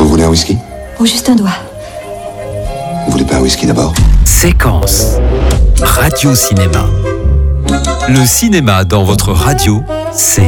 voulez un whisky? Oh, juste un doigt. Vous voulez pas un whisky d'abord? Séquence Radio Cinéma. Le cinéma dans votre radio, c'est